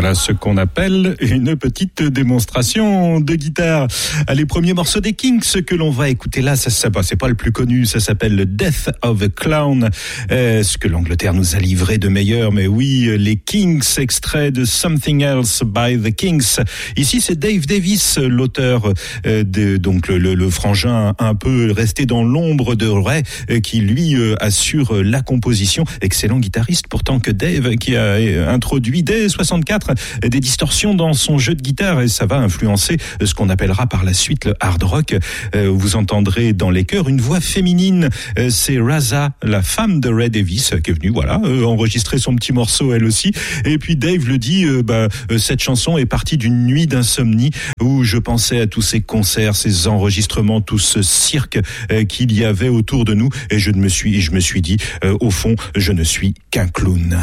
Voilà ce qu'on appelle une petite démonstration de guitare. Les premiers morceaux des Kinks que l'on va écouter là, c'est pas le plus connu, ça s'appelle le Death of a Clown. Ce que l'Angleterre nous a livré de meilleur, mais oui, les Kinks, extrait de Something Else by the Kinks. Ici, c'est Dave Davis, l'auteur donc le frangin un peu resté dans l'ombre de Ray, qui lui assure la composition. Excellent guitariste, pourtant que Dave, qui a introduit dès 64 des distorsions dans son jeu de guitare, et ça va influencer ce qu'on appellera par la suite le hard rock. Vous entendrez dans les chœurs une voix féminine, c'est Raza, la femme de Ray Davis, qui est venue enregistrer son petit morceau elle aussi. Et puis Dave le dit, cette chanson est partie d'une nuit d'insomnie où je pensais à tous ces concerts, ces enregistrements, tout ce cirque qu'il y avait autour de nous, et je me suis dit, au fond, je ne suis qu'un clown.